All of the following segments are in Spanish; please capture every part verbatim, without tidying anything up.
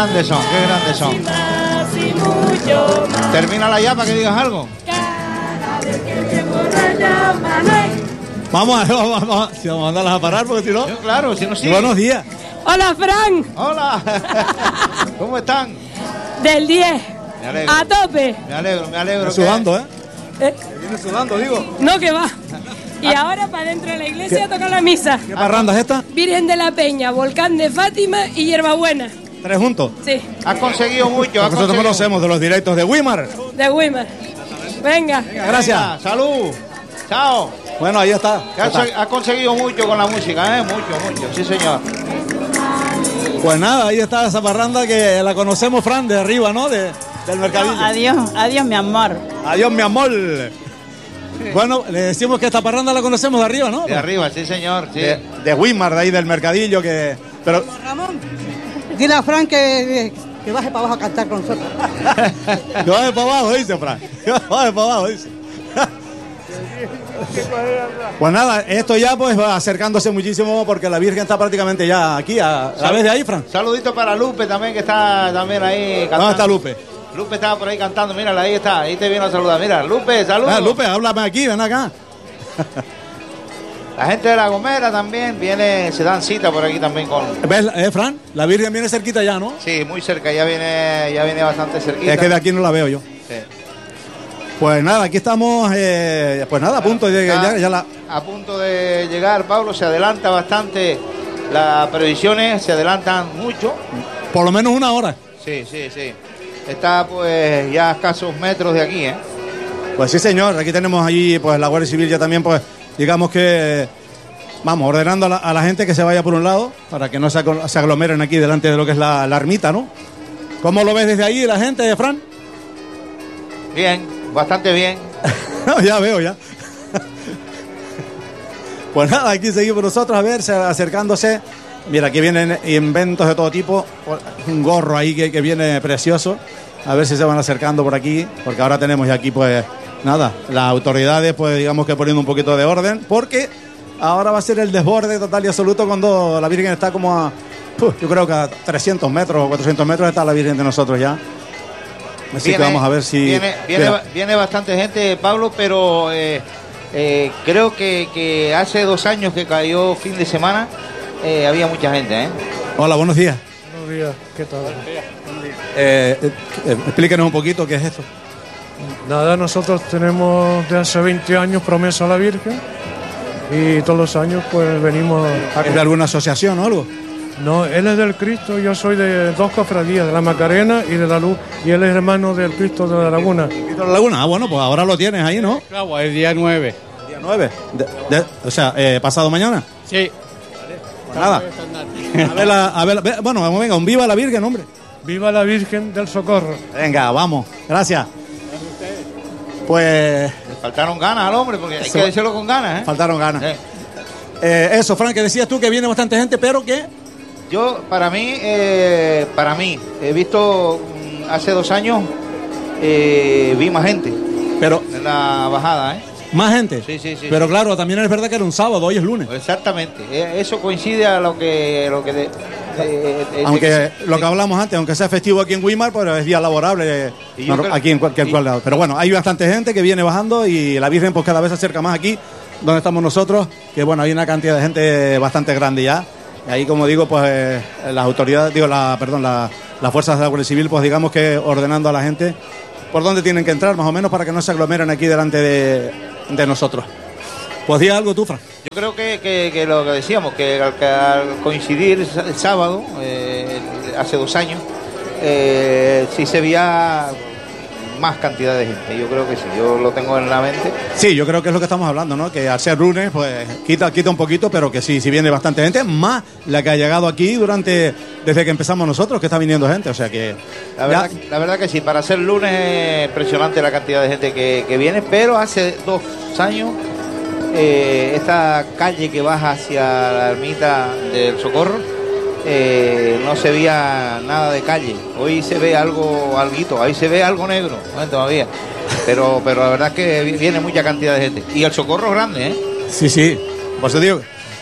grandes son, qué grandes son. Termínala ya para que digas algo. Vamos a, vamos, a, vamos, a, si vamos a mandarlas a parar porque si no... Yo, claro, si no sí. Buenos días. Hola, Fran. Hola. ¿Cómo están? Del diez. Me alegro. A tope. Me alegro, me alegro. Viene sudando, ¿eh? ¿eh? Viene sudando, digo. No, que va. Y ahora para dentro de la iglesia toca la misa. ¿Qué parranda es esta? Virgen de la Peña, Volcán de Fátima y Hierbabuena. ¿Tres juntos? Sí. Has conseguido mucho. Has Nosotros conocemos de los directos de Wimar. De Wimar. Venga. Venga, gracias. Venga, salud. Chao. Bueno, ahí está. Has, has conseguido mucho con la música, ¿eh? Mucho, mucho. Sí, señor. Pues nada, ahí está esa parranda que la conocemos, Fran, de arriba, ¿no? De, del mercadillo. No, adiós, adiós, mi amor. Adiós, mi amor. Bueno, le decimos que esta parranda la conocemos de arriba, ¿no? De arriba, sí, señor. Sí. De, de Wimar, de ahí del mercadillo, que... Pero... Ramón, dile a Fran que, que baje para abajo a cantar con nosotros. Que baje para abajo, dice Fran. Que baje para abajo, dice. Pues nada, esto ya pues va acercándose muchísimo porque la Virgen está prácticamente ya aquí. ¿A, ¿a ves de ahí, Fran? Saludito para Lupe también, que está también ahí cantando. ¿Dónde está Lupe? Lupe estaba por ahí cantando, mírala, ahí está, ahí te vino a saludar. Mira, Lupe, saludos. Ah, Lupe, háblame aquí, ven acá. La gente de La Gomera también viene, se dan cita por aquí también con... ¿Ves, eh, Fran? La Virgen viene cerquita ya, ¿no? Sí, muy cerca, ya viene, ya viene bastante cerquita. Es que de aquí no la veo yo. Sí. Pues nada, aquí estamos, eh, pues nada, a punto de llegar, ya la... A punto de llegar, Pablo, se adelanta bastante, las previsiones se adelantan mucho. Por lo menos una hora. Sí, sí, sí. Está pues ya a escasos metros de aquí, ¿eh? Pues sí, señor, aquí tenemos allí pues la Guardia Civil ya también, pues digamos que, vamos, ordenando a la, a la gente que se vaya por un lado, para que no se, se aglomeren aquí delante de lo que es la, la ermita, ¿no? ¿Cómo lo ves desde ahí la gente, Fran? Bien, bastante bien. Ya veo, ya. Pues nada, aquí seguimos nosotros, a ver, acercándose. Mira, aquí vienen inventos de todo tipo. Un gorro ahí que, que viene precioso. A ver si se van acercando por aquí, porque ahora tenemos ya aquí, pues, nada, las autoridades, pues, digamos que poniendo un poquito de orden, porque ahora va a ser el desborde total y absoluto cuando la Virgen está como a, uh, yo creo que a trescientos metros o cuatrocientos metros está la Virgen de nosotros ya. Así Viene, que vamos a ver si... Viene, viene, viene bastante gente, Pablo, pero eh, eh, creo que, que hace dos años que cayó fin de semana, eh, había mucha gente, ¿eh? Hola, buenos días. Buenos días, ¿qué tal? Eh, eh, eh, explíquenos un poquito qué es esto. Nada, nosotros tenemos de hace veinte años promesa a la Virgen y todos los años pues venimos a... ¿Es de alguna asociación o algo? No, él es del Cristo, yo soy de dos cofradías, de la Macarena y de la Luz, y él es hermano del Cristo de la Laguna. ¿Cristo de la Laguna? Ah, bueno, pues ahora lo tienes ahí, ¿no? Claro, el día nueve. ¿Día nueve? De, de, o sea, eh, ¿pasado mañana? Sí. Pues nada. A ver, la, a ver, la, bueno, vamos, venga, un viva la Virgen, hombre. Viva la Virgen del Socorro. Venga, vamos, gracias. Pues... Le faltaron ganas al hombre, porque hay que decirlo con ganas, ¿eh? Faltaron ganas. Sí. Eh, eso, Frank, que decías tú que viene bastante gente, pero que... Yo, para mí, eh, para mí, he visto um, hace dos años, eh, vi más gente. Pero... En la bajada, ¿eh? ¿Más gente? Sí, sí, sí. Pero sí. claro, también es verdad que era un sábado, hoy es lunes. Exactamente. Eso coincide a lo que... Lo que de, de, de, aunque de, lo que hablamos antes, aunque sea festivo aquí en Wimar, pero es día laborable no, creo, aquí en cualquier y, lado. Pero bueno, hay bastante gente que viene bajando y la Virgen pues cada vez se acerca más aquí, donde estamos nosotros, que bueno, hay una cantidad de gente bastante grande ya. Y ahí, como digo, pues eh, las autoridades, digo, la, perdón, la, las fuerzas de la Guardia Civil, pues digamos que ordenando a la gente por dónde tienen que entrar, más o menos, para que no se aglomeren aquí delante de, de nosotros. Pues di algo tú, Fran. Yo creo que, que, que lo que decíamos, que al, que al coincidir el sábado, eh, hace dos años, eh, sí se veía más cantidad de gente. Yo creo que sí, yo lo tengo en la mente. Sí, yo creo que es lo que estamos hablando, ¿no? Que al ser lunes, pues quita, quita un poquito, pero que sí, sí viene bastante gente, más la que ha llegado aquí durante, desde que empezamos nosotros, que está viniendo gente, o sea que... La verdad, ya... la verdad que sí, para ser lunes es impresionante la cantidad de gente que, que viene, pero hace dos años, eh, esta calle que baja hacia la ermita del Socorro, Eh, no se veía nada de calle. Hoy se ve algo, alguito, ahí se ve algo negro, bueno, todavía. Pero, pero la verdad es que viene mucha cantidad de gente. Y el Socorro es grande, ¿eh? Sí, sí. Por eso digo,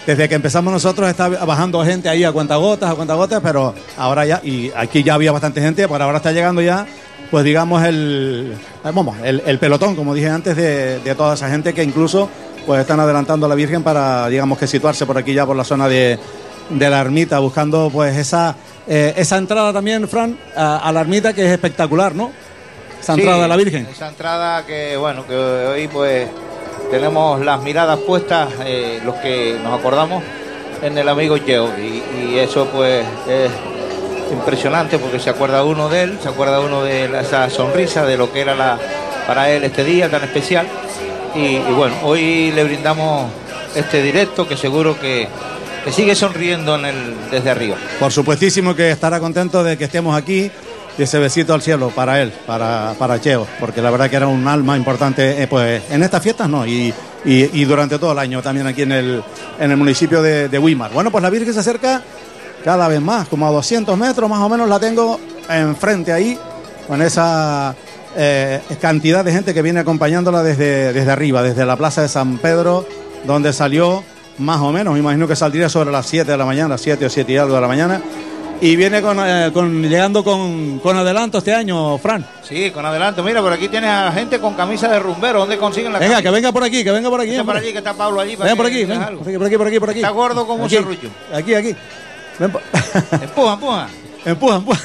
desde que empezamos nosotros está bajando gente ahí a cuentagotas, a cuentagotas, pero ahora ya, y aquí ya había bastante gente, por ahora está llegando ya, pues digamos el, vamos, el, el pelotón, como dije antes, de, de toda esa gente que incluso pues están adelantando a la Virgen para, digamos, que situarse por aquí ya por la zona de, de la ermita, buscando pues esa, eh, esa entrada también, Fran, a, a la ermita, que es espectacular, ¿no? Esa entrada sí, de la Virgen. Esa entrada que, bueno, que hoy pues tenemos las miradas puestas, eh, los que nos acordamos, en el amigo Yeo, y, y eso pues es impresionante, porque se acuerda uno de él, se acuerda uno de la, esa sonrisa, de lo que era la, para él este día tan especial. Y, y bueno, hoy le brindamos este directo que seguro que, que sigue sonriendo en el, desde arriba. Por supuestísimo que estará contento de que estemos aquí, y ese besito al cielo para él, para, para Cheo, porque la verdad que era un alma importante, eh, pues en estas fiestas no, y, y, y durante todo el año también aquí en el, en el municipio de, de Güímar. Bueno, pues la Virgen se acerca cada vez más, como a doscientos metros más o menos la tengo enfrente ahí, con esa eh, cantidad de gente que viene acompañándola desde, desde arriba, desde la plaza de San Pedro, donde salió más o menos, me imagino que saldría sobre las siete de la mañana, siete o siete y algo de la mañana, y viene con, eh, con llegando con, con adelanto este año, Fran. Sí, con adelanto. Mira, por aquí tienes a la gente con camisa de rumbero. ¿Dónde consiguen la Venga, camisa? que venga por aquí, que venga por aquí. Está por allí, que está Pablo allí. Venga por aquí, venga, por aquí, por aquí, por aquí, por aquí. Está gordo como aquí, un serrullo. Aquí, aquí. Ven por... Empuja, empuja. Empuja, empuja.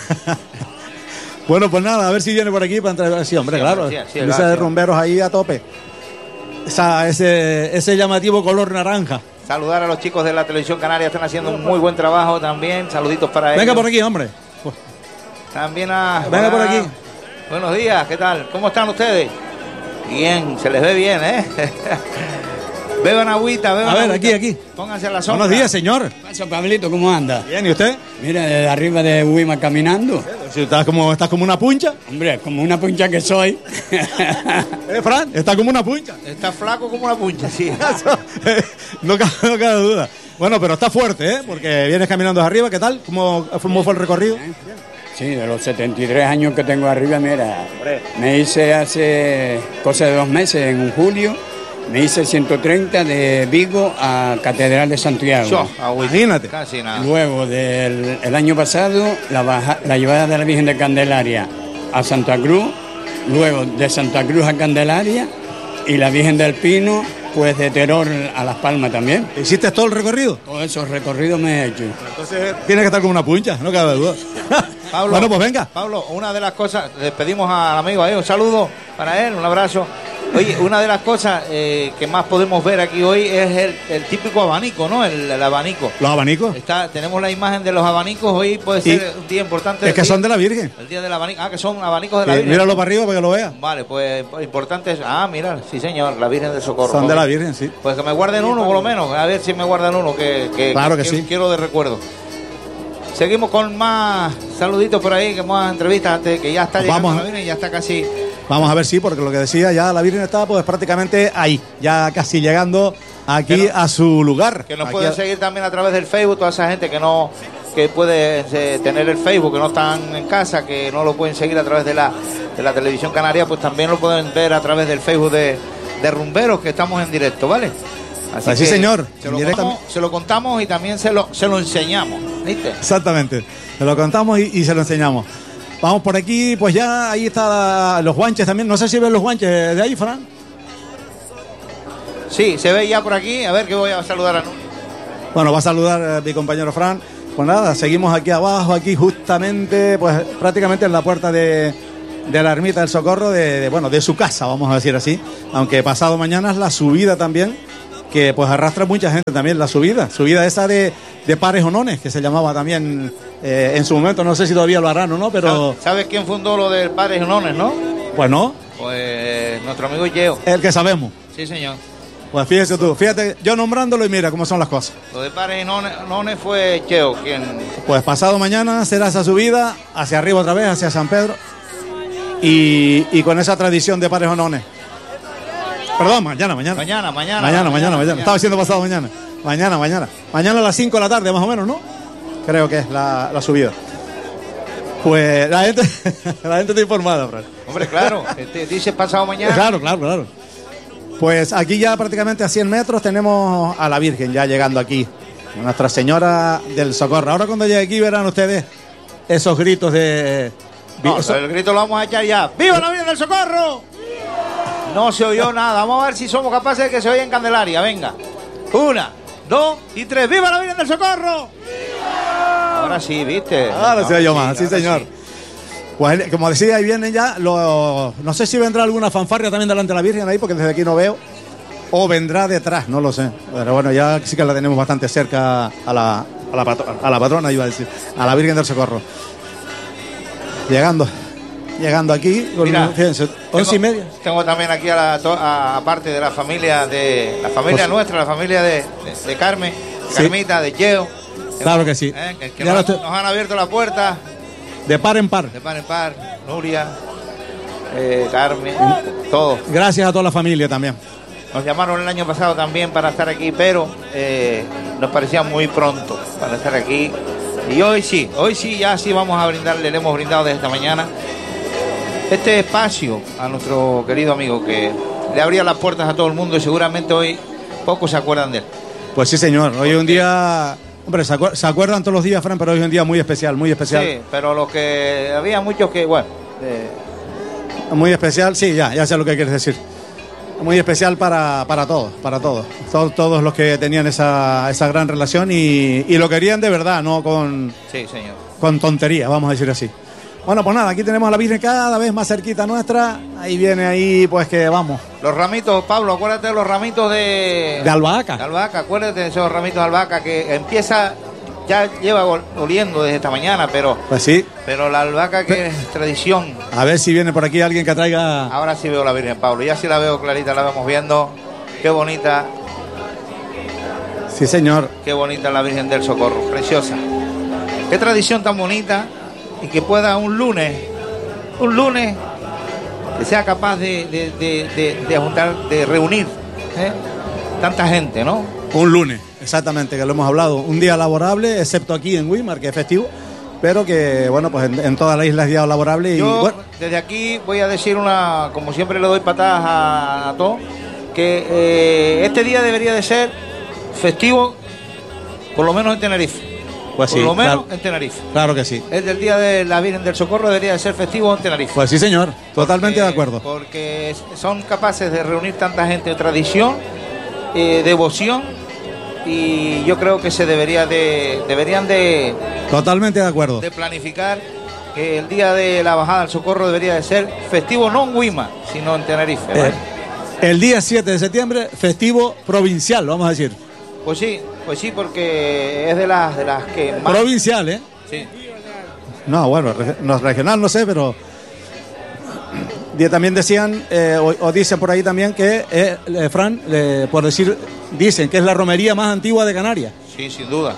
Bueno, pues nada, a ver si viene por aquí para entrar. Sí, hombre, Sí, claro. sí, sí, Camisa sí, de sí. rumberos ahí a tope. Esa, ese, ese llamativo color naranja. Saludar a los chicos de la Televisión Canaria, están haciendo un muy buen trabajo también. Saluditos para ellos. Venga por aquí, hombre. También a... Venga por aquí. Buenos días, ¿qué tal? ¿Cómo están ustedes? Bien, se les ve bien, ¿eh? Beban agüita, beban A ver, agüita. aquí, aquí. Pónganse a la sombra. Buenos días, señor. ¿Qué pasa, Pablito? ¿Cómo anda? Bien, ¿y usted? Mira, desde arriba de Güímar caminando. Si estás como, estás como una puncha. Hombre, como una puncha que soy. ¿Eh, Fran? Está como una puncha. Está flaco como una puncha, sí. no, cabe, no cabe duda. Bueno, pero está fuerte, ¿eh? Porque vienes caminando arriba. ¿Qué tal? ¿Cómo, cómo fue el recorrido? Sí, de los setenta y tres años que tengo arriba, mira, me hice hace cosa de dos meses, en un julio, me hice ciento treinta de Vigo a Catedral de Santiago. Yo, agüita. Imagínate. Casi nada. Luego del el año pasado, la, baja, la llevada de la Virgen de Candelaria a Santa Cruz, luego de Santa Cruz a Candelaria y la Virgen del Pino, pues de Teror a Las Palmas también. ¿Hiciste todo el recorrido? Todos esos recorridos me he hecho. Entonces tienes que estar como una puncha, no cabe duda. Pablo, bueno, pues venga. Pablo, una de las cosas, despedimos al amigo ahí, un saludo para él, un abrazo. Oye, una de las cosas eh, que más podemos ver aquí hoy es el, el típico abanico, ¿no? El, el abanico. ¿Los abanicos? Está, tenemos la imagen de los abanicos, hoy puede ser Y un día importante. es que el son día- de la Virgen. El día del abanico. Ah, que son abanicos de la Eh, Virgen. míralo para arriba para que lo veas. Vale, pues importante es. Ah, mira, sí señor, la Virgen de Socorro. Son de Ok. la Virgen, sí. Pues que me guarden uno por lo menos, a ver si me guardan uno, que, que, Claro que que sí. quiero de recuerdo. Seguimos con más saluditos por ahí, que más entrevistas antes, que ya está llegando Vamos. la Virgen, ya está casi. Vamos a ver, sí, porque lo que decía, ya la Virgen está pues prácticamente ahí, ya casi llegando aquí Que no- a su lugar. Que nos Aquí pueden a- seguir también a través del Facebook, toda esa gente que no que puede eh, tener el Facebook, que no están en casa, que no lo pueden seguir a través de la de la Televisión Canaria, pues también lo pueden ver a través del Facebook de, de Rumberos, que estamos en directo, ¿vale? Así, señor, Se lo, directamente. contamos, se lo contamos y también se lo, se lo enseñamos, ¿viste? Exactamente. Se lo contamos y, y se lo enseñamos. Vamos por aquí, pues ya ahí está los guanches también. No sé si ven los guanches de ahí, Fran. Sí, se ve ya por aquí. A ver, que voy a saludar a Nuno. Bueno, va a saludar a mi compañero Fran. Pues nada, seguimos aquí abajo, aquí justamente, pues prácticamente en la puerta de, de la Ermita del Socorro, de, de, bueno, de su casa, vamos a decir así. Aunque pasado mañana es la subida también, que pues arrastra mucha gente también, la subida. Subida esa de, de Pares Onones, que se llamaba también eh, en su momento, no sé si todavía lo harán o no, pero ¿Sabes quién fundó lo del Padre Ginones, no? pues no, Pues nuestro amigo Yeo. el que sabemos. Sí, señor. Pues fíjese tú, fíjate, yo nombrándolo y mira cómo son las cosas. Lo del Padre Ginones fue Yeo quien. Pues pasado mañana será esa subida hacia arriba otra vez, hacia San Pedro. Y, y con esa tradición de Pares Onones. Perdón, mañana, mañana. Mañana, mañana. Mañana, mañana, mañana. Estaba diciendo pasado mañana. Mañana, mañana. Mañana a las cinco de la tarde, más o menos, ¿no? Creo que es la, la subida. Pues la gente, la gente está informada, Fran. Hombre, claro. Este, dice pasado mañana. Claro, claro, claro. Pues aquí ya prácticamente a cien metros tenemos a la Virgen ya llegando aquí, Nuestra Señora del Socorro. Ahora cuando llegue aquí verán ustedes esos gritos de... No, eso... el grito lo vamos a echar ya. ¡Viva la Virgen del Socorro! No se oyó nada. Vamos a ver si somos capaces de que se oiga en Candelaria. Venga. Una, dos y tres. ¡Viva la Virgen del Socorro! ¡Viva! Ahora sí, ¿viste? Ahora no, se oyó sí, más, sí señor. Sí. Pues como decía, ahí vienen ya los... No sé si vendrá alguna fanfarria también delante de la Virgen ahí, porque desde aquí no veo. O vendrá detrás, no lo sé. Pero bueno, ya sí que la tenemos bastante cerca a la, a la, patro, a la patrona, iba a decir. A la Virgen del Socorro. Llegando. Llegando aquí. Con, Mira, fíjense, once y media. Tengo también aquí a la a, a parte de la familia de la familia pues, nuestra, la familia de, de, de Carmen, de sí. Carmita, de Cheo. Claro que sí. Eh, que, que nos, estoy... nos han abierto la puerta. De par en par. De par en par. Nuria, eh, Carmen, todo. Gracias a toda la familia también. Nos llamaron el año pasado también para estar aquí, pero eh, nos parecía muy pronto para estar aquí. Y hoy sí, hoy sí, ya sí vamos a brindarle, le hemos brindado desde esta mañana este espacio a nuestro querido amigo que le abría las puertas a todo el mundo y seguramente hoy pocos se acuerdan de él. Pues sí, señor. Hoy es un día... Hombre, se, acuer- se acuerdan todos los días, Fran, pero hoy es un día muy especial, muy especial. Sí, pero lo que había muchos que, bueno... Eh... Muy especial, sí, ya, ya sé lo que quieres decir. Muy especial para, para todos, para todos. todos. Todos los que tenían esa, esa gran relación y, y lo querían de verdad, no con, sí, señor. con tontería, vamos a decir así. Bueno, pues nada, aquí tenemos a la Virgen cada vez más cerquita nuestra. Ahí viene ahí, pues que vamos. Los ramitos, Pablo, acuérdate de los ramitos de... De albahaca. De albahaca, acuérdate de esos ramitos de albahaca que empieza... Ya lleva oliendo desde esta mañana, pero... Pues sí. Pero la albahaca que es tradición. A ver si viene por aquí alguien que traiga... Ahora sí veo la Virgen, Pablo. Ya sí la veo clarita, la vamos viendo. Qué bonita. Sí, señor. Qué bonita la Virgen del Socorro, preciosa. Qué tradición tan bonita. Y que pueda un lunes, un lunes, que sea capaz de, de, de, de, de juntar, de reunir ¿eh? tanta gente, ¿no? Un lunes, exactamente, que lo hemos hablado. Un día laborable, excepto aquí en Weimar, que es festivo, pero que, bueno, pues en, en toda la isla es día laborable. Y, Yo, bueno, desde aquí voy a decir una, como siempre le doy patadas a, a todos, que eh, este día debería de ser festivo, por lo menos en Tenerife. Pues por sí, lo menos claro, en Tenerife. Claro que sí. Es del Día de la Virgen del Socorro, debería de ser festivo en Tenerife. Pues sí, señor, totalmente porque, de acuerdo. Porque son capaces de reunir tanta gente, tradición, eh, devoción, y yo creo que se debería de deberían de totalmente de acuerdo. De planificar que el día de la bajada del Socorro debería de ser festivo no en Weimar, sino en Tenerife. ¿Vale? Eh, el día siete de septiembre, festivo provincial, vamos a decir. Pues sí, pues sí, porque es de las de las que más... Provincial, ¿eh? Sí. No, bueno, no, regional no sé, pero también decían, eh, o, o dicen por ahí también que, eh, eh, Fran, eh, por decir, dicen que es la romería más antigua de Canarias. Sí, sin duda.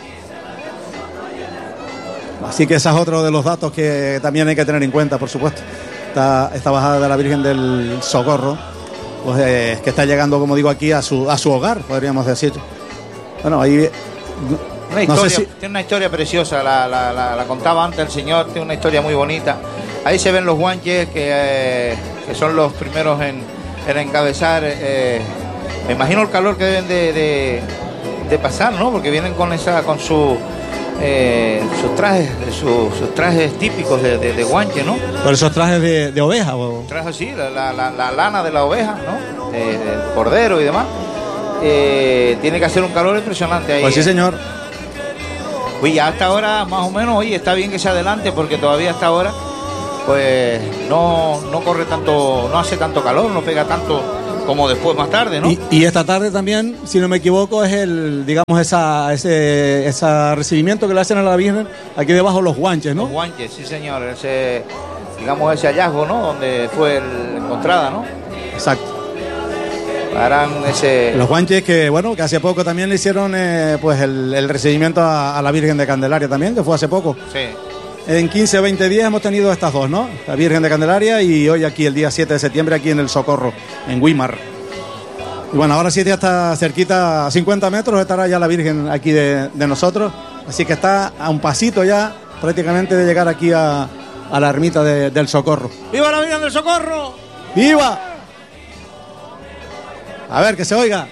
Así que ese es otro de los datos que también hay que tener en cuenta, por supuesto. Esta, esta bajada de la Virgen del Socorro, pues eh, que está llegando, como digo, aquí a su, a su hogar, podríamos decir. Bueno, ahí... Una historia, no sé si... Tiene una historia preciosa, la, la, la, la contaba antes el señor, tiene una historia muy bonita. Ahí se ven los guanches que, eh, que son los primeros en, en encabezar. Eh, me imagino el calor que deben de, de, de pasar, ¿no? Porque vienen con esa, con su, eh, sus trajes, su, sus trajes típicos de, de, de guanche, ¿no? Por esos trajes de, de oveja, o... Trajes así, la, la, la, la lana de la oveja, ¿no? De, del cordero y demás. Eh, tiene que hacer un calor impresionante ahí. Pues sí, señor. Uy, ya hasta ahora, más o menos, oye, está bien que se adelante porque todavía hasta ahora, pues no, no corre tanto, no hace tanto calor, no pega tanto como después, más tarde, ¿no? Y, y esta tarde también, si no me equivoco, es el, digamos, esa, ese, ese recibimiento que le hacen a la Virgen aquí debajo los guanches, ¿no? Los guanches, sí, señor, ese, digamos, ese hallazgo, ¿no? Donde fue el, encontrada, ¿no? Exacto. Harán ese... Los guanches que, bueno, que hace poco también le hicieron eh, pues el, el recibimiento a, a la Virgen de Candelaria también, que fue hace poco. Sí. En quince, veinte días hemos tenido estas dos, ¿no? La Virgen de Candelaria y hoy aquí el día siete de septiembre aquí en el Socorro, en Weimar. Y bueno, ahora sí ya está cerquita, a cincuenta metros estará ya la Virgen aquí de, de nosotros. Así que está a un pasito ya prácticamente de llegar aquí a, a la ermita de, del Socorro. ¡Viva la Virgen del Socorro! ¡Viva! A ver, que se oiga.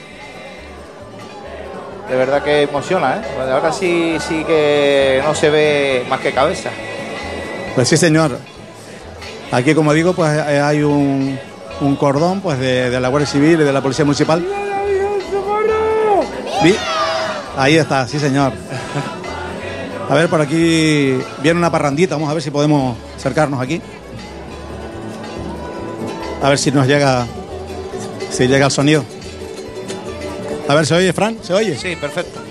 De verdad que emociona, ¿eh? Pues ahora sí, sí que no se ve más que cabeza. Pues sí, señor. Aquí, como digo, pues hay un, un cordón pues de, de la Guardia Civil y de la Policía Municipal. ¿Vi? Ahí está, sí, señor. A ver, por aquí viene una parrandita. Vamos a ver si podemos acercarnos aquí. A ver si nos llega, si llega el sonido. A ver, ¿se oye, Fran? ¿Se oye? Sí, perfecto.